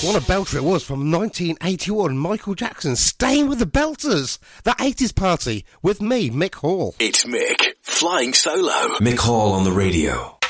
What a belter it was from 1981. Michael Jackson, staying with the belters. The 80s party with me, Mick Hall. It's Mick, flying solo. Mick Hall on the radio.